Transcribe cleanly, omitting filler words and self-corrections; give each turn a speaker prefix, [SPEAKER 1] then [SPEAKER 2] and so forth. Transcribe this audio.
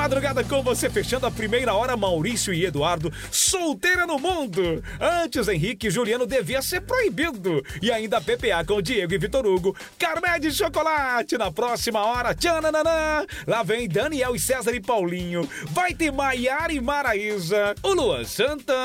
[SPEAKER 1] madrugada com você, fechando a primeira hora, Maurício e Eduardo, solteira no mundo. Antes, Henrique e Juliano devia ser proibido. E ainda PPA com Diego e Vitor Hugo. Carmé de chocolate na próxima hora. Tchananã. Lá vem Daniel e César e Paulinho. Vai ter Maiara e Maraísa. O Luan Santana.